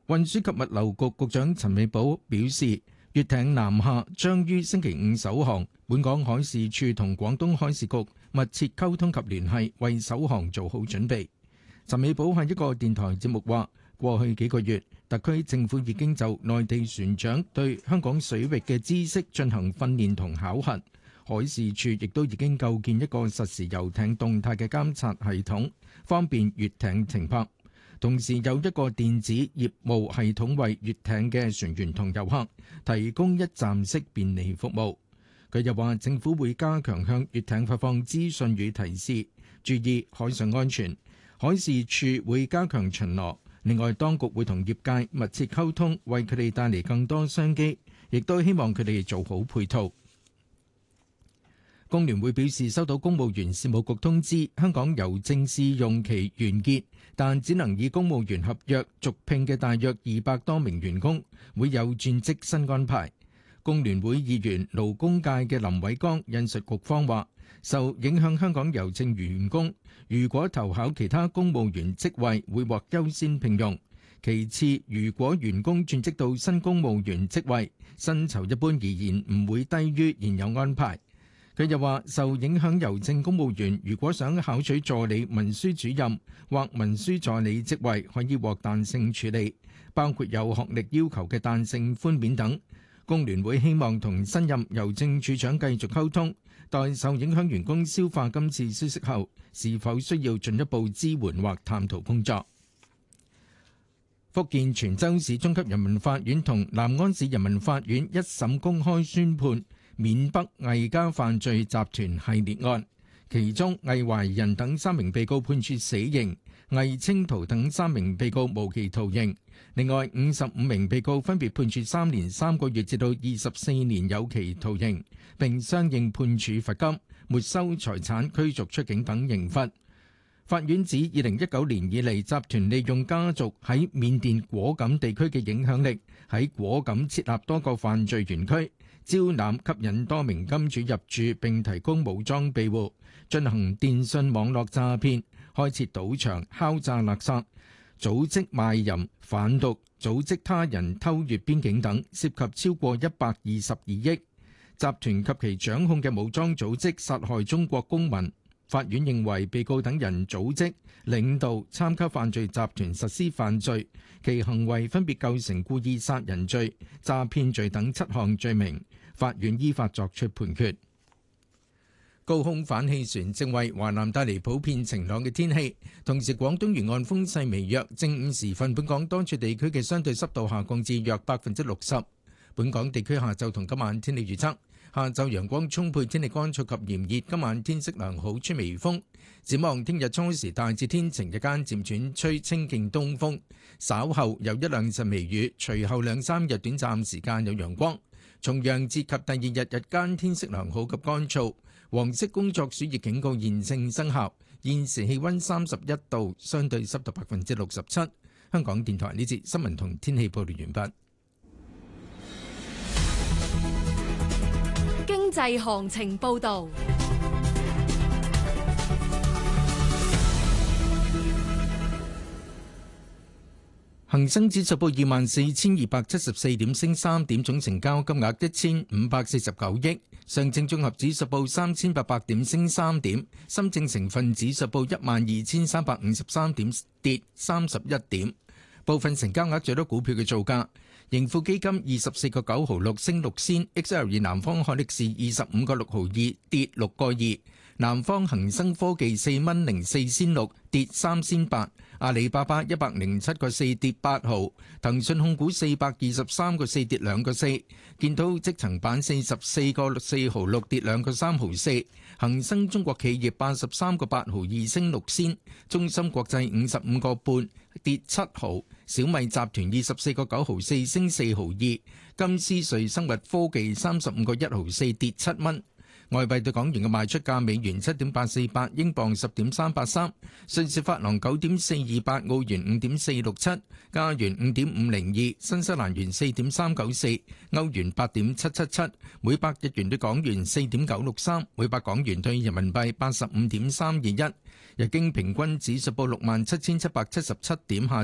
運輸及物流局局長陳美寶表示，粵艇南下將於星期五首航，本港海事處同廣東海事局密切溝通及聯繫，為首航做好準備。陳美寶喺一個電台節目話，過去幾個月，特區政府已經就內地船長對香港水域嘅知識進行訓練同考核，海事處亦都已經構建一個實時遊艇動態嘅監察系統，方便粵艇停泊。同時有一個電子業務系統為粵艇嘅船員同遊客提供一站式便利服務。佢又話，政府會加強向粵艇發放資訊與提示，注意海上安全。海事處會加強巡邏。另外，當局會同業界密切溝通，為佢哋帶嚟更多商機，亦都希望佢哋做好配套。工聯會表示收到公務員事務局通知，香港郵政試用期完結，但只能以公務員合約續聘嘅大約200多名員工會有轉職新安排。工聯會議員勞工界嘅林偉江引述局方話，受影響香港郵政員工如果投考其他公務員職位會獲優先聘用，其次如果員工轉職到新公務員職位，薪酬一般而言唔會低於現有安排。佢又話，受影響郵政公務員如果想考取助理文書主任或文書助理職位，可以獲彈性處理，包括有學歷要求嘅彈性寬免等。工聯會希望同新任郵政處長繼續溝通，待受影響員工消化今次消息後，是否需要進一步支援或探討工作。福建泉州市中級人民法院同南安市人民法院一審公開宣判緬北魏家犯罪集團系列案，其中魏懷仁等3名被告判處死刑，魏清圖等3名被告無期徒刑。另外55名被告分別判處3年3個月至到24年有期徒刑，並相應判處罰金、沒收財產、驅逐出境等刑罰。法院指2019年以嚟，集團利用家族喺緬甸果敢地區嘅影響力，喺果敢設立多個犯罪園區，招攬吸引多名金主入駐並提供武裝庇護，進行電信網絡詐騙，開設賭場、敲詐勒索、組織賣淫、販毒、組織他人偷越邊境等，涉及超過122億。集團及其掌控嘅武裝組織殺害中國公民。法院認為被告等人組織、領導、參加犯罪集團實施犯罪，其行為分別構成故意殺人罪、詐騙罪等7項罪名。法院依法作出判決。高空反氣旋正為華南帶嚟普遍晴朗嘅天氣，同時廣東沿岸風勢微弱。正午時分，本港多處地區嘅相對濕度下降至約60%。本港地區下晝同今晚天氣預測。下晝陽光充沛，天氣乾燥及炎熱，今晚天色良好，吹微風。展望聽日初時大致天晴，日間漸轉吹清勁東風，稍後有1兩陣微雨，隨後2、3日短暫時間有陽光。重陽節及第2日日間天色良好及乾燥。黃色工作暑熱警告現正生效。現時氣溫31度，相對濕度67%。香港電台呢節新聞同天氣報道完畢。 經濟行情報導。 恒生指數報24,274點，升3點，總成交金額1,549億。上證綜合指數報3,800點，升3點。深證成分指數報12,353點，跌31點。部分成交額最多股票嘅造價：盈富基金24個9毫6升6仙 ，XL 南方海力士25個6毫2跌6個2，南方恒生科技4蚊04仙6跌3仙8，阿里巴巴107個4跌8毫，騰訊控股423個4跌2個4，建滔積層板44個4毫6跌2個3毫4，恒生中國企業83個8毫2升6仙，中芯國際55個半跌7毫，小米集團24個9毫4升4毫2，金斯瑞生物科技35個1毫4跌7蚊。外幣對港元嘅賣出價：美元7.848，英鎊10.383，瑞士法郎9.428，澳元5.467，加元5.502，新西蘭元4.394，歐元8.777，每百日元對港元4.963，每百港元對人民幣85.321。日經平均指數報67,777點，下